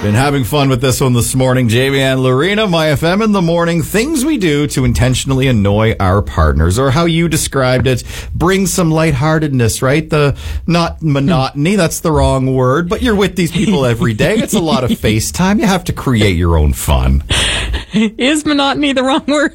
Been having fun with this one this morning. Jamie and Lorena, My FM in the morning. Things we do to intentionally annoy our partners, or how you described it, bring some lightheartedness, right? Not monotony, that's the wrong word, but you're with these people every day. It's a lot of FaceTime. You have to create your own fun. Is monotony the wrong word?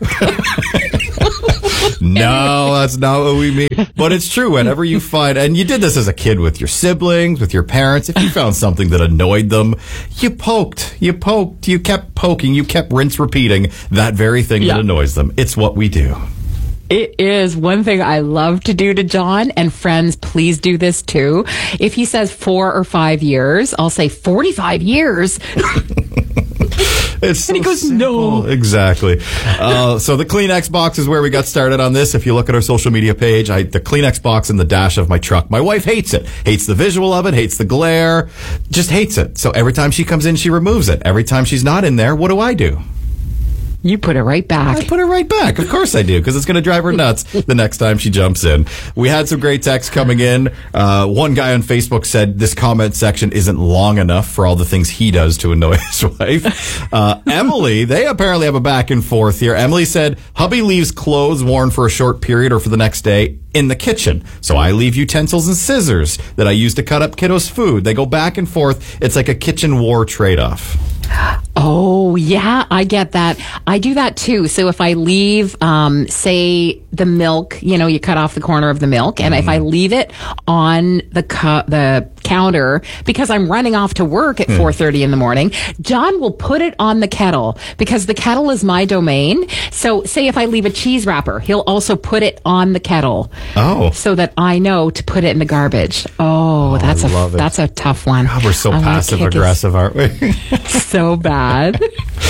No, that's not what we mean. But it's true. Whenever you find, and you did this as a kid with your siblings, with your parents, if you found something that annoyed them, you poked, you kept poking, you kept rinse repeating that very thing that annoys them. It's what we do. It is one thing I love to do to John, and friends, please do this too. If he says 4 or 5 years, I'll say 45 years. It's so and he goes, simple. no. Exactly. So the Kleenex box is where we got started on this. If you look at our social media page, the Kleenex box in the dash of my truck. My wife hates it. Hates the visual of it. Hates the glare. Just hates it. So every time she comes in, she removes it. Every time she's not in there, what do? You put it right back. I put it right back. Of course I do, because it's going to drive her nuts the next time she jumps in. We had some great texts coming in. One guy on Facebook said this comment section isn't long enough for all the things he does to annoy his wife. Emily, they apparently have a back and forth here. Emily said, hubby leaves clothes worn for a short period or for the next day in the kitchen. So I leave utensils and scissors that I use to cut up kiddos' food. They go back and forth. It's like a kitchen war trade-off. Oh, yeah, I get that. I do that too. So if I leave, say, the milk, you cut off the corner of the milk, and if I leave it on the counter because I'm running off to work at 4:30 in the morning, John will put it on the kettle because the kettle is my domain. So say if I leave a cheese wrapper, he'll also put it on the kettle. Oh. So that I know to put it in the garbage. Oh, that's a tough one. God, we're so passive aggressive, aren't we? So bad.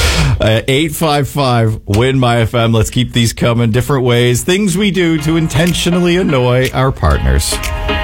855-WIN My FM. Let's keep these coming. Different ways, things we do to intentionally annoy our partners.